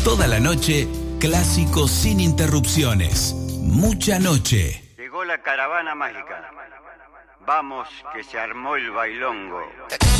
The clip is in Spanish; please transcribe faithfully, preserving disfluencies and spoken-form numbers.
Toda la noche, clásicos sin interrupciones. Mucha noche. Llegó la caravana mágica. Vamos, que se armó el bailongo.